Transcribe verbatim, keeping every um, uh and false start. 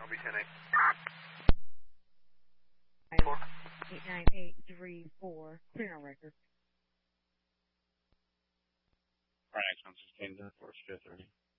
I'll be ten eight. eight nine eight three four, clear on record. Right, next one, sixteen, four, fifth, thirty.